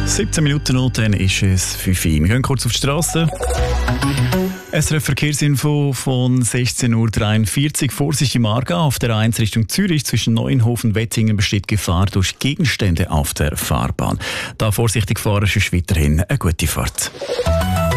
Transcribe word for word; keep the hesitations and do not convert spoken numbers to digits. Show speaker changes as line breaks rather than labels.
siebzehn Minuten und dann ist es fünf Uhr. Wir gehen kurz auf die Straße. S R F Verkehrsinfo von sechzehn Uhr dreiundvierzig. Vorsicht im Aargau auf der eins Richtung Zürich zwischen Neuenhofen und Wettingen besteht Gefahr durch Gegenstände auf der Fahrbahn. Da vorsichtig fahren, ist weiterhin eine gute Fahrt.